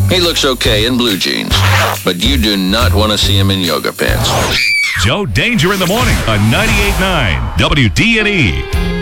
He looks okay in blue jeans, but you do not want to see him in yoga pants. Joe Danger in the morning on 98.9 WDNE.